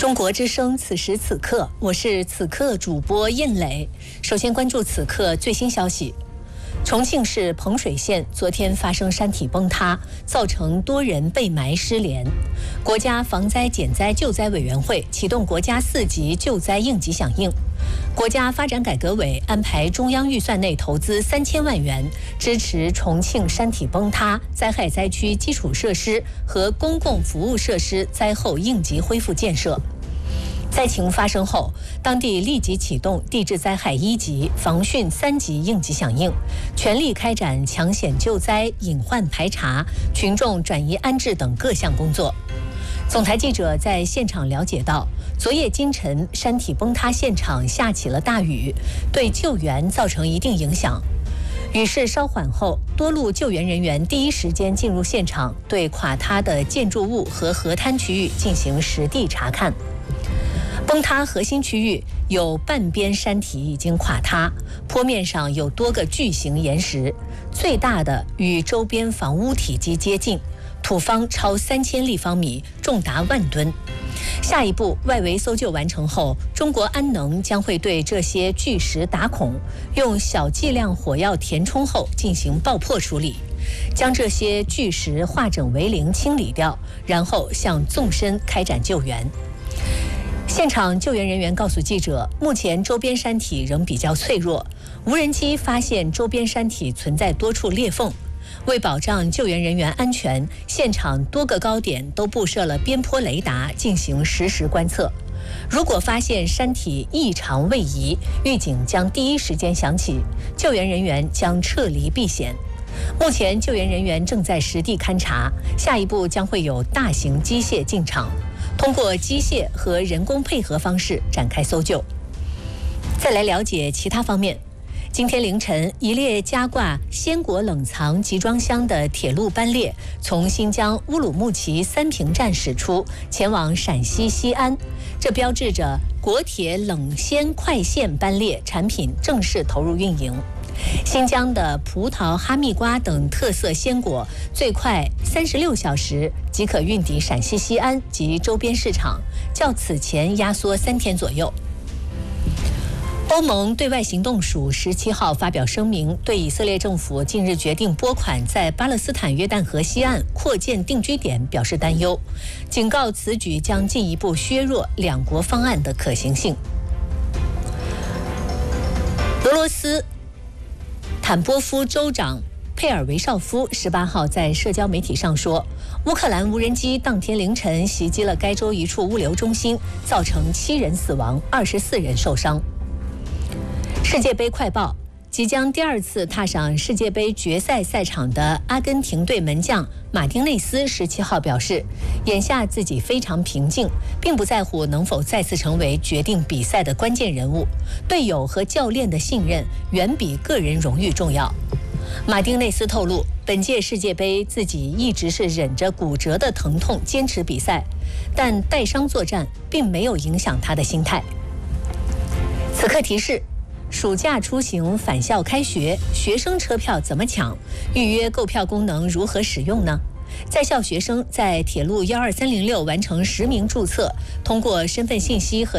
中国之声，此时此刻，我是此刻主播印磊。首先关注此刻最新消息。重庆市彭水县昨天发生山体崩塌，造成多人被埋失联。国家防灾减灾救灾委员会启动国家4级救灾应急响应。国家发展改革委安排中央预算内投资3000万元，支持重庆山体崩塌灾害灾区基础设施和公共服务设施灾后应急恢复建设。灾情发生后，当地立即启动地质灾害1级、防汛3级应急响应，全力开展抢险救灾、隐患排查、群众转移安置等各项工作。总台记者在现场了解到，昨夜今晨山体崩塌现场下起了大雨，对救援造成一定影响。雨势稍缓后，多路救援人员第一时间进入现场，对垮塌的建筑物和河滩区域进行实地查看。崩塌核心区域有半边山体已经垮塌，坡面上有多个巨型岩石，最大的与周边房屋体积接近，土方超3000立方米，重达万吨。下一步，外围搜救完成后，中国安能将会对这些巨石打孔，用小剂量火药填充后进行爆破处理，将这些巨石化整为零清理掉，然后向纵深开展救援。现场救援人员告诉记者，目前周边山体仍比较脆弱，无人机发现周边山体存在多处裂缝。为保障救援人员安全，现场多个高点都布设了边坡雷达进行实时观测。如果发现山体异常位移，预警将第一时间响起，救援人员将撤离避险。目前救援人员正在实地勘察，下一步将会有大型机械进场，通过机械和人工配合方式展开搜救。再来了解其他方面。今天凌晨，一列加挂鲜果冷藏集装箱的铁路班列从新疆乌鲁木齐三平站驶出，前往陕西西安。这标志着国铁冷鲜快线班列产品正式投入运营。新疆的葡萄、哈密瓜等特色鲜果最快36小时即可运抵陕西西安及周边市场，较此前压缩3天左右。欧盟对外行动署17号发表声明，对以色列政府近日决定拨款在巴勒斯坦约旦河西岸扩建定居点表示担忧，警告此举将进一步削弱两国方案的可行性。俄罗斯坦波夫州长佩尔维绍夫18号在社交媒体上说，乌克兰无人机当天凌晨袭击了该州一处物流中心，造成7人死亡，24人受伤。世界杯快报：即将第2次踏上世界杯决赛赛场的阿根廷队门将马丁内斯17号表示，眼下自己非常平静，并不在乎能否再次成为决定比赛的关键人物，队友和教练的信任远比个人荣誉重要。马丁内斯透露，本届世界杯自己一直是忍着骨折的疼痛坚持比赛，但带伤作战并没有影响他的心态。此刻提示：暑假出行返校开学，学生车票怎么抢？预约购票功能如何使用呢？在校学生在铁路12306完成实名注册，通过身份信息和